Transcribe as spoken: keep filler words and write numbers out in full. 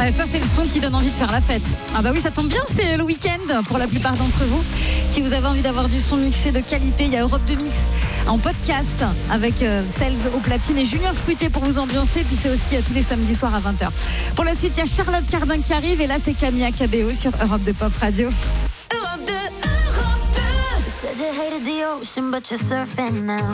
Ah, ça, c'est le son qui donne envie de faire la fête. Ah bah oui, ça tombe bien, c'est le week-end pour la plupart d'entre vous. Si vous avez envie d'avoir du son mixé de qualité, il y a Europe deux Mix en podcast avec euh, Cels au platine et Julien Fruité pour vous ambiancer. Puis c'est aussi euh, tous les samedis soirs à vingt heures. Pour la suite, il y a Charlotte Cardin qui arrive et là, c'est Camilla Cabello sur Europe deux Pop Radio. Europe deux, Europe deux. You said you hated the ocean, but you're surfing now.